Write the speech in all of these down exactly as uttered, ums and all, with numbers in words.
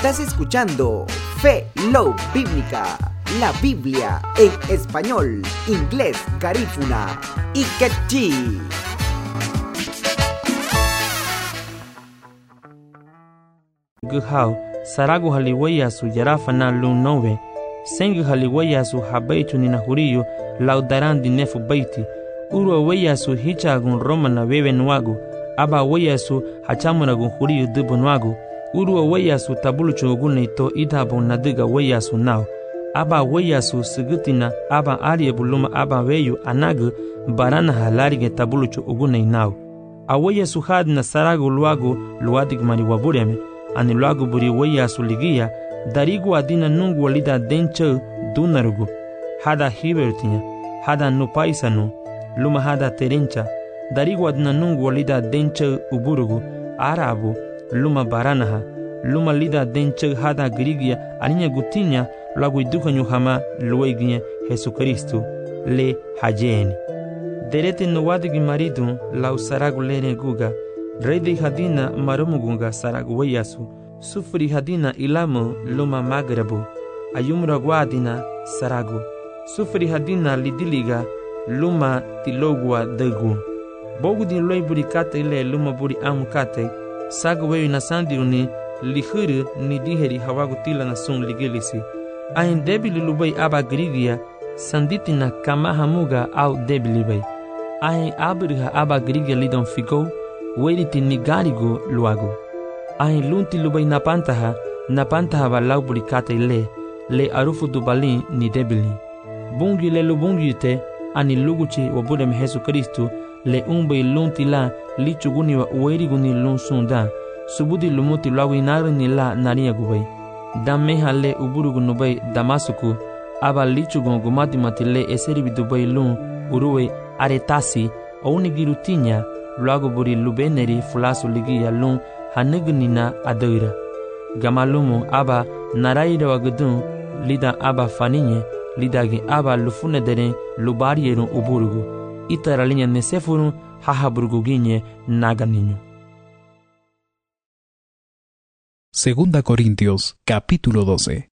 Estás escuchando Fe Love Bíblica, la Biblia en español, inglés, garífuna y quechí. Guhau, saragu haliwaya su yarafana lun nove, sengu haliwaya su habaitu ni nahuriyu, laudaran di nefu baiti, uru waya su hichagun roma na bebe nuagu, aba waya su hachamunagun huriyu dubu nuagu, uru waya su tabuluchu uguneito idabun nadiga waya su nao, aba waya su sigutina aba arie buluma aba weyu anagu barana halarige tabuluchu ugunei nao. Awaya su hadna saragu luagu luadig mari wabureme, ani luagu buri waya su ligia, darigu adina nungu walida denche dunarugu, hada hibertinya, hada nupaisanu, luma hada terencha, darigu adina nungu walida denche uburugu, arabu, luma baranaha, luma lida denche hada grigia, aninya gutinya, luagu iduha nyuhama lueginya Jesucristo, le hajeni. Derete nuwadigi maridu, lau saragu lene guga, Redi hadina marumugunga saragu wayasu, sufri hadina ilamu luma magrabu, ayumra guadina saragu, sufri hadina lidiliga luma tilogua degu. Bogu din loi burikate ile luma buri amukate, sagu weyu nasandiru ni lihuru ni diheri hawagu tila na sun ligilisi. Ahin debili lubai aba grigia, sanditina kamahamuga au debili bai. Ahin abiriha aba grigia lidon figo, Weriti nigarigo luago. Ahin lunti lubai napantaha, napantaha balau burikate le, le arufu dubalin ni debili. Bungi le lubungi te, ani luguchi waburem Jesucristo, le umbai lunti la, li chuguni wa ueriguni lun sunda, subudi lumuti luago inarini la naria gubai. Dameha le uburugu nubai damasuku, aba li chugon gumati mati le eseribi dubai lun, uruwe aretasi, o unigirutinya, luago buri lubeneri fulasu ligia lun hanignina adoira. Gamalumu aba naraira wagudun lida aba faninye lidagi aba lufune deren lubarierun uburugu. Itaralinya nesefurun hahaburguginye naganinyo. Segunda Corintios, capítulo doce.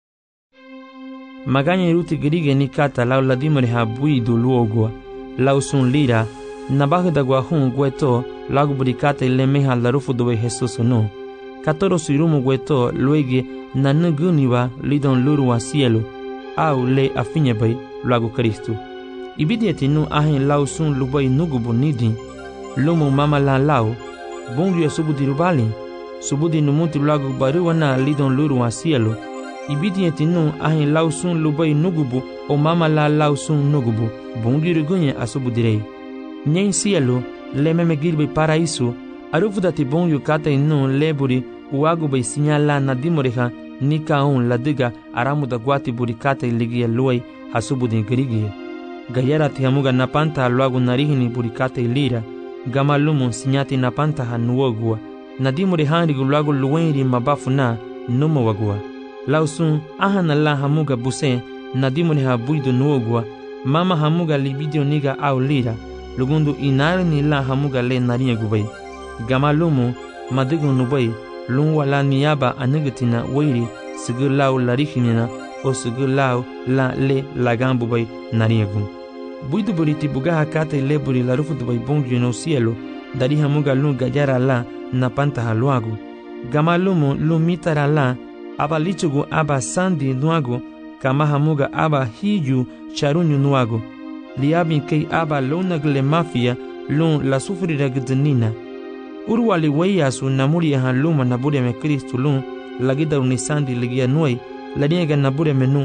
Maganya iruti grige nikata lau ladimore habuidu luogua, lau sun lira, Nabaga da guahun gueto, lagu burikate le meha larufu dobe Jesus no. Katoro sirumu gueto, luege nanuguniwa lidon lurua cielo, au le afinyebay, lagu Kristu. Ibidieti nu ahin lau sun lubay nugubu nidin, lumu mama la lau, bungu subudi rubali, subudi numuti lagu baruana lidon lurua cielo. Ibidieti nu ahin lau sun lubay nugubu, o mama la lau sun nugubu, bungu rugunye asubudirei. Nyen cielo, le meme girbe paraíso, arufu dati bon yukata inu leburi, uagu bay sinyala na dimoreha, nika un ladiga aramu da guati burikata iligia luay, hasubudin grigie. Gayara tihamuga napanta luagu narihini burikata ilira, gamalumu sinyati napanta hanuogua, na dimorehanigu luagu luenri mabafu na, numo wagua. Lausun, ahana la hamuga buse, na dimoreha buidu nuogua, mama hamuga libidio niga au lira, lugundu inari ni la hamuga le naria gubai. Gamalumu, madigu nubai, lungwa la niyaba anigatina wairi, sigur lau larihinina, o sigur lau la le lagambu bai naria gun. Buidu buriti bugaha kate leburi la rufu dubai bongi no cielo, dari hamuga lung gajara la na pantaha luagu. Gamalumu lumitara la, aba lichugu aba sandi nuagu, kama hamuga aba hiju charunyu nuagu. Liabin kei aba lonag le mafia lon la sufrira gdnina. Urwali wayasu namuria han luma nabure me Kristu lon lagida unisandi ligia nuai laniega nabure menu.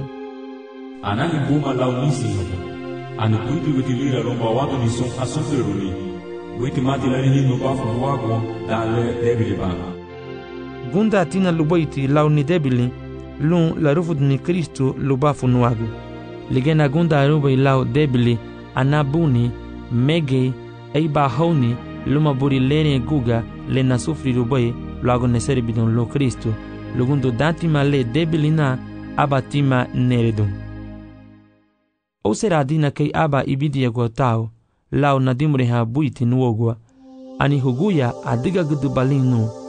Anani buma la unisi hapa. Ani kuitu witilira lomba watu ni son asufriruli. Witi mati la nini nubafu wago da le debili bana. Gunda atina lubaiti la uni debili lon la rufud ni Kristu lubafu nuagu. Ligena gunda aruba ilau debili anabuni mege eiba honi luma buri lene guga le na sufri rubai lago neseri bidon lo Kristo lugundu datima le debili na abatima neredum. O sera dina kei aba ibidia gotao lau nadimure ha buiti nuogua ani huguya adiga gudu balinu